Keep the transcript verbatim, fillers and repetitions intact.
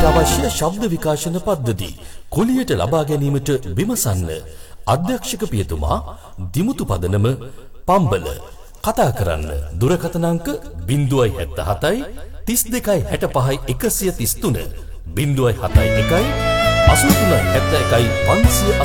ඊට අවශ්‍ය ශබ්ද විකාශන පද්ධති කුලියට ලබා ගැනීමට විමසන්න. අධ්‍යක්ෂක පියතුමා දිමුතු පදනම පම්බල. කතා කරන්න දුරකථන අංක ज़ीरो सात सात तीस දෙකයි හැට පහයි එකසිය තිස් තුන ज़ीरो सात එකයි අසූ තුනයි හැත්තෑ එකයි පන්සිය